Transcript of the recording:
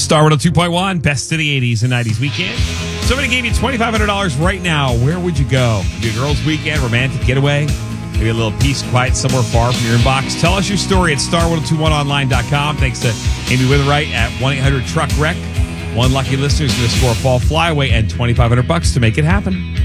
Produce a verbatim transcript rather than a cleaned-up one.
Star one oh two point one, best of the eighties and nineties weekend. Somebody gave you twenty-five hundred dollars right now. Where would you go? Your girls' weekend, romantic getaway, maybe a little peace, quiet somewhere far from your inbox. Tell us your story at star ten twenty-one online dot com. Thanks to Amy Witherwright at one eight hundred truck wreck. One lucky listener is going to score a fall flyaway and twenty-five hundred bucks to make it happen.